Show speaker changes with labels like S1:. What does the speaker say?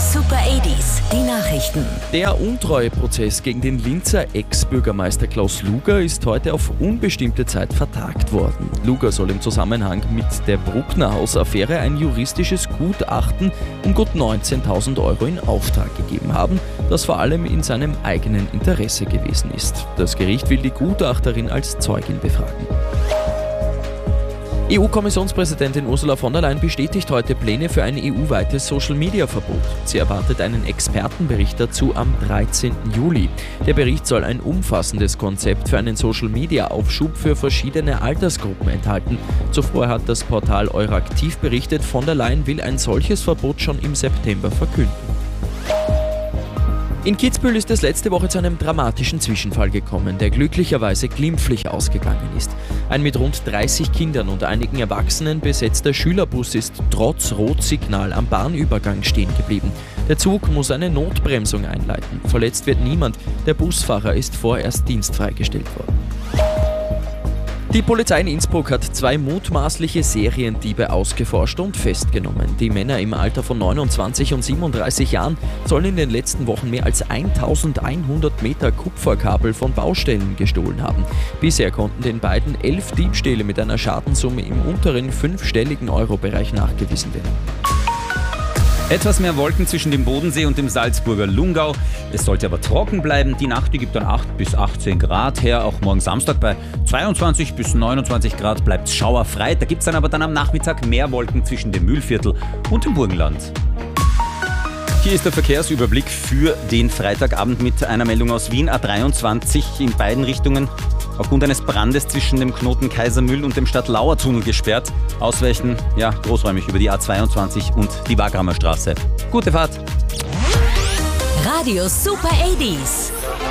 S1: Super 80s, die Nachrichten.
S2: Der Untreueprozess gegen den Linzer Ex-Bürgermeister Klaus Luger ist heute auf unbestimmte Zeit vertagt worden. Luger soll im Zusammenhang mit der Bruckner-Haus-Affäre ein juristisches Gutachten um gut 19.000 Euro in Auftrag gegeben haben, das vor allem in seinem eigenen Interesse gewesen ist. Das Gericht will die Gutachterin als Zeugin befragen. EU-Kommissionspräsidentin Ursula von der Leyen bestätigt heute Pläne für ein EU-weites Social-Media-Verbot. Sie erwartet einen Expertenbericht dazu am 13. Juli. Der Bericht soll ein umfassendes Konzept für einen Social-Media-Aufschub für verschiedene Altersgruppen enthalten. Zuvor hat das Portal Euraktiv berichtet, von der Leyen will ein solches Verbot schon im September verkünden. In Kitzbühel ist es letzte Woche zu einem dramatischen Zwischenfall gekommen, der glücklicherweise glimpflich ausgegangen ist. Ein mit rund 30 Kindern und einigen Erwachsenen besetzter Schülerbus ist trotz Rotsignal am Bahnübergang stehen geblieben. Der Zug muss eine Notbremsung einleiten. Verletzt wird niemand. Der Busfahrer ist vorerst dienstfrei gestellt worden. Die Polizei in Innsbruck hat 2 mutmaßliche Seriendiebe ausgeforscht und festgenommen. Die Männer im Alter von 29 und 37 Jahren sollen in den letzten Wochen mehr als 1100 Meter Kupferkabel von Baustellen gestohlen haben. Bisher konnten den beiden 11 Diebstähle mit einer Schadenssumme im unteren 5-stelligen Euro-Bereich nachgewiesen werden.
S3: Etwas mehr Wolken zwischen dem Bodensee und dem Salzburger Lungau. Es sollte aber trocken bleiben. Die Nacht, die gibt dann 8 bis 18 Grad her. Auch morgen Samstag bei 22 bis 29 Grad bleibt es schauerfrei. Da gibt es dann am Nachmittag mehr Wolken zwischen dem Mühlviertel und dem Burgenland. Hier ist der Verkehrsüberblick für den Freitagabend mit einer Meldung aus Wien. A23 in beiden Richtungen aufgrund eines Brandes zwischen dem Knoten Kaisermühl und dem Stadtlauer-Tunnel gesperrt. Ausweichen, großräumig über die A22 und die Wagramer Straße. Gute Fahrt!
S1: Radio Super 80s.